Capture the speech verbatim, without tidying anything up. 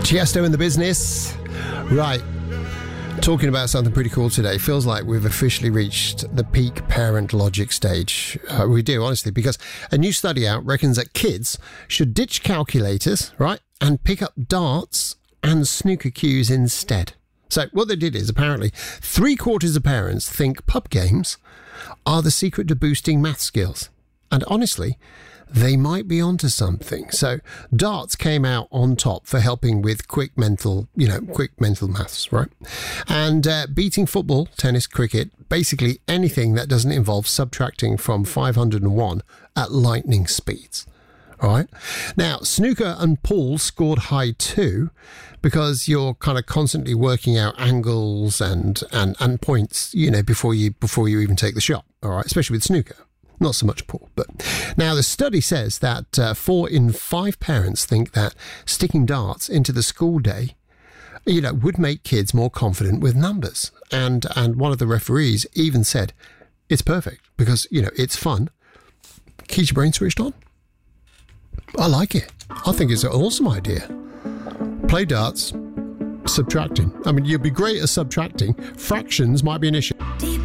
Tiesto in the business. Right. Talking about something pretty cool today. Feels like we've officially reached the peak parent logic stage. Uh, we do, honestly, because a new study out reckons that kids should ditch calculators, right, and pick up darts and snooker cues instead. So what they did is, apparently, three quarters of parents think pub games are the secret to boosting math skills. And honestly, they might be onto something. So darts came out on top for helping with quick mental, you know, quick mental maths, right? And uh, beating football, tennis, cricket, basically anything that doesn't involve subtracting from five hundred one at lightning speeds. All right. Now, snooker and pool scored high too, because you're kind of constantly working out angles and, and, and points, you know, before you before you even take the shot. All right, especially with snooker. Not so much pool. But now the study says that uh, four in five parents think that sticking darts into the school day, you know, would make kids more confident with numbers. And and one of the referees even said it's perfect because, you know, it's fun. Keeps your brain switched on. I like it. I think it's an awesome idea. Play darts, subtracting. I mean, you'd be great at subtracting. Fractions might be an issue.